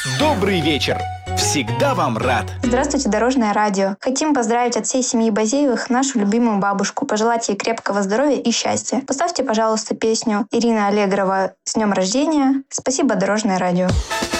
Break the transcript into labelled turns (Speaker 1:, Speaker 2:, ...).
Speaker 1: Добрый вечер! Всегда вам рад!
Speaker 2: Здравствуйте, Дорожное радио. Хотим поздравить от всей семьи Базеевых нашу любимую бабушку, пожелать ей крепкого здоровья и счастья. Поставьте, пожалуйста, песню Ирины Аллегрова «С днем рождения». Спасибо, Дорожное радио.